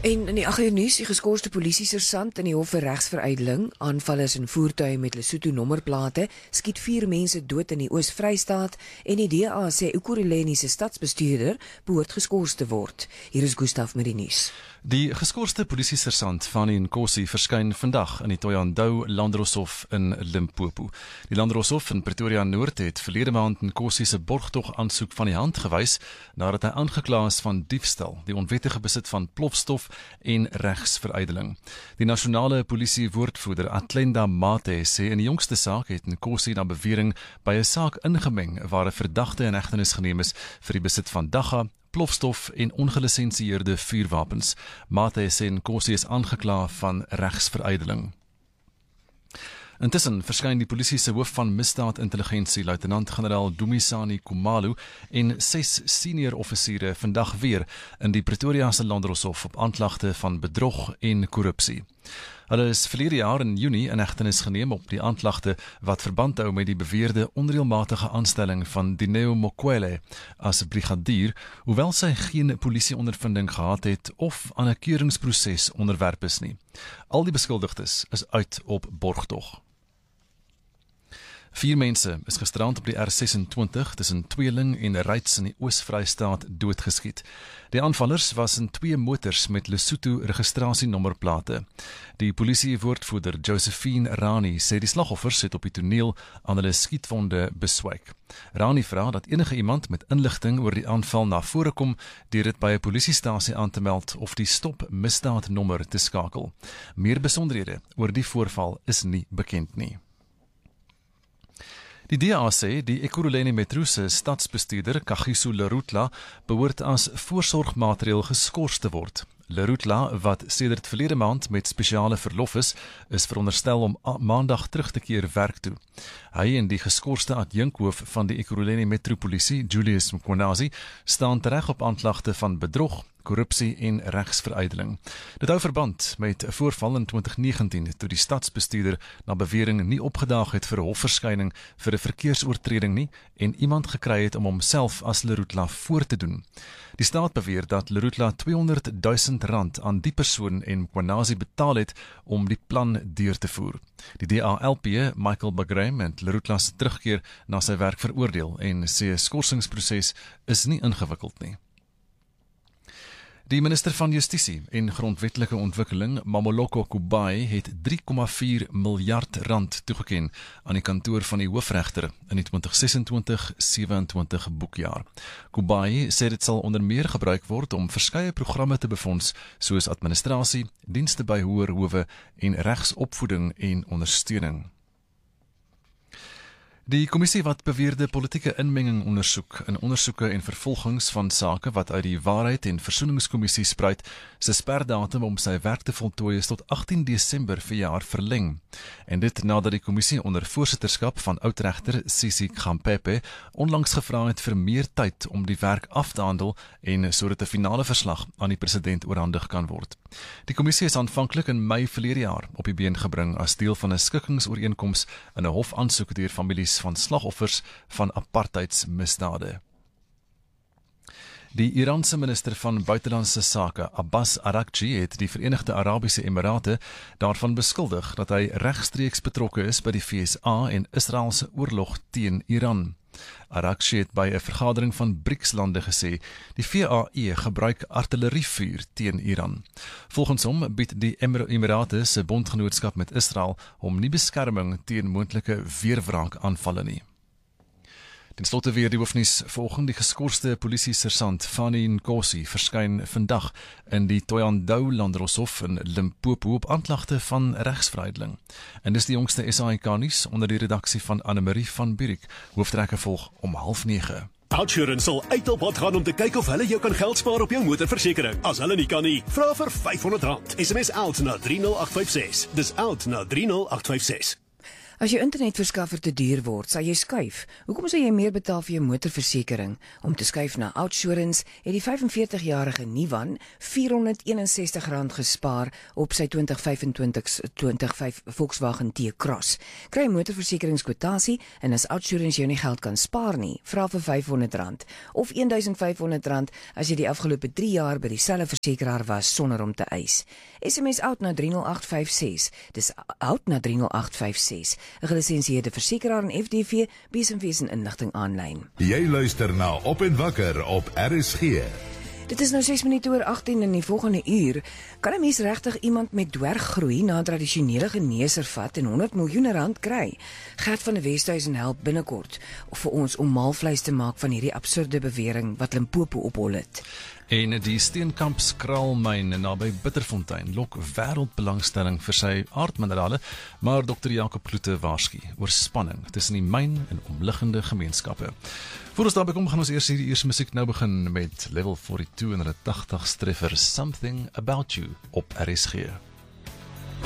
En in die 8 uur nuus, die geskorste polisiesersant in die hof vir regsveruideling, aanvallers in voertuie met Lesotho nommerplate, skiet 4 mense dood in die Oos-Vrystaat en die DA sê Ekurhuleni se stadsbestuurder behoort geskort te word. Hier is Gustaf met die nuus. Die geskorste polisiesersant Fani Nkosi verskyn vandag in die Thohoyandou Landdroshof in Limpopo. Die Landdroshof in Pretoria Noord het verlede maand Nkosi se borgtog aansoek van die hand gewys nadat hy aangekla is van diefstal, die onwettige besit van plofstof en regsveruideling. Die nasionale polisie woordvoerder Atlenda Mate sê in die jongste saak het Nkosi na bewering by 'n saak ingemeng waar 'n verdagte in hegtenis geneem is vir die besit van dagga, plofstof en ongelisensieerde vuurwapens. Mate sê Nkosi is aangekla van regsveruideling. Intussen verskyn die polisie se hoof van misdaadintelligensie, luitenant-generaal Dumisani Khumalo en 6 senior offisiere vandag weer in die Pretoria se Landdroshof op aanklagte van bedrog en korrupsie. Hulle is verlede jaar in Junie in hegtenis geneem op die aanklagte wat verband hou met die beweerde onreëlmatige aanstelling van Dineo Mokwele as brigadier, hoewel sy geen polisieondervinding gehad het of aan 'n keuringsproses onderwerp is nie. Al die beskuldigdes is uit op borgtog. 4 mense is gisterand op die R26 tussen Tweeling en Reits in die Oos-Vrystaat doodgeskiet. Die aanvallers was in 2 motors met Lesotho registrasienommerplate. Die polisiewoordvoerder Josephine Rani sê die slagoffers het op die toneel aan hulle skietwonde beswyk. Rani vra dat enige iemand met inligting oor die aanval na vore kom deur dit by 'n polisiestasie aan te meld of die stop misdaadnommer te skakel. Meer besonderhede oor die voorval is nie bekend nie. Die DA sê die Ekurhuleni Metro se stadsbestuurder Kagiso Lerutla behoort as voorsorgmaatreël geskort te word. Lerutla, wat sedert verlede maand met spesiale verlof is veronderstel om maandag terug te keer werk toe. Hy en die geskorste adjunkhoof van die Ekurhuleni Metropolisie, Julius Mkhwanazi, staan tereg op aanklagte van bedrog, korrupsie en regsveruideling. Dit hou verband met 'n voorval in 2019 toe die stadsbestuurder na bewering nie opgedaag het vir 'n hofverskyning vir 'n verkeersoortreding nie en iemand gekry het om homself as Lerutla voor te doen. Die staat beweer dat Lerutla R200,000 aan die persoon en Mkhwanazi betaal het om die plan deur te voer. Die DA-LP, Michael Bagram, het Lerutla se terugkeer na sy werk veroordeel en sê 'n skorsingsproses is nie ingewikkeld nie. Die minister van Justisie en Grondwetlike Ontwikkeling, Mamoloko Kubayi, het R3,4 miljard toegeken aan die kantoor van die hoofregter in die 2026-27 boekjaar. Kubayi sê dit sal onder meer gebruik word om verskeie programme te befonds, soos administrasie, dienste by hoër howe en regsopvoeding en ondersteuning. Die kommissie wat beweerde politieke inmenging ondersoek in ondersoeke en vervolgings van sake wat uit die Waarheid en Versoeningskommissie spruit, se sperdatum om sy werk te voltooi is tot 18 Desember verjaar verleng. En dit nadat die kommissie onder voorsitterskap van oudregter Sisi Khampepe onlangs gevra het vir meer tyd om die werk af te handel en sodat 'n finale verslag aan die president oorhandig kan word. Die kommissie is aanvanklik in Mei verlede jaar op die been gebring as deel van 'n skikkingsooreenkoms in 'n hofaansoek deur families van slagoffers van apartheidsmisdade. Die Iraanse minister van Buitelandse Sake, Abbas Araghchi, het die Verenigde Arabiese Emirate daarvan beskuldig dat hy regstreeks betrokke is by die VSA en Israel se oorlog teen Iran. Araghchi het by 'n vergadering van BRICS-lande gesê, die VAE gebruik artillerievuur teen Iran. Volgens hom bied die Emirate se bondgenootskap met Israel hom nie beskerming teen moontlike weerwraakaanvalle nie. Ten slotte weer die hoofnuus volgende. Die geskorste polisiesersant Fani Nkosi verskyn vandag in die Thohoyandou Landdroshof in Limpopo op aanklagte van regsveruideling. En dis die jongste SAIK nuus onder die redaksie van Annemarie van Buurik. Hooftrekke volg om 8:30. Outsurance sal uit op pad gaan om te kyk of hulle jou kan geld spaar op jou motorversekering. As hulle nie kan nie, vra vir R500. SMS OUT na 30856. Dis OUT na 30856. As jou internetverskaffer te duur word, sal jy skuif. Hoekom sal jy meer betaal vir jou motorversekering? Om te skuif na OUTsurance het die 45-jarige Nivan R461 gespaar op sy 2025 Volkswagen T-Cross. Kry 'n motorversekeringskwotasie en as OUTsurance jou nie geld kan spaar nie, vra vir R500 of R1500 as jy die afgelope 3 jaar by dieselfde versekeraar was sonder om te eis. SMS OUT na 30856. Dis OUT na 30856. 'n gelisensieerde versekeraar en FDV, besenfees en inligting aanlyn. Jy luister na Op en Wakker op RSG. Dit is nou 6 minute oor 18 in die volgende uur. Kan 'n mens regtig iemand met dwerggroei na 'n tradisionele geneeser vat en R100 miljoen kry? Gert van der Westhuizen help binnekort vir ons om maalvleis te maak van hierdie absurde bewering wat Limpopo ophol het. En die Steenkamp skraalmyn naby Bitterfontein lok wêreldbelangstelling vir sy aardminerale, maar Dr. Jacob Kloete waarsku oor spanning tussen die myn en omliggende gemeenskappe. Voor ons daarby kom, gaan ons eers hierdie eerste musiek nou begin met Level 42 en hulle 80s treffer Something About You op RSG.